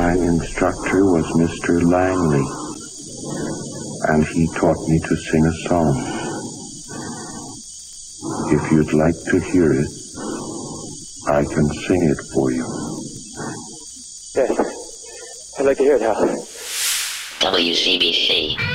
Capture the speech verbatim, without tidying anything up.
My instructor was Mister Langley, and he taught me to sing a song. If you'd like to hear it, I can sing it for you. Yes, I'd like to hear it, Hal. W C B C.